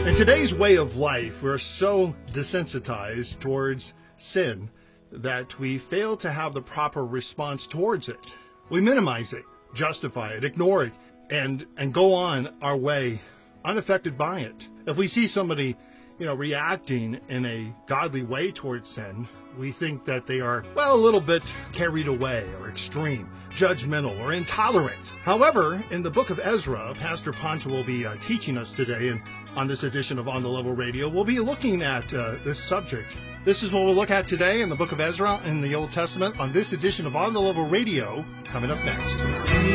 In today's way of life, we're so desensitized towards sin that we fail to have the proper response towards it. We minimize it, justify it, ignore it, and go on our way unaffected by it. If we see somebody, reacting in a godly way towards sin, we think that they are, a little bit carried away or extreme, judgmental or intolerant. However, in the book of Ezra, Pastor Pancho will be teaching us today, and on this edition of On the Level Radio, we'll be looking at this subject. This is what we'll look at today in the book of Ezra in the Old Testament on this edition of On the Level Radio, coming up next.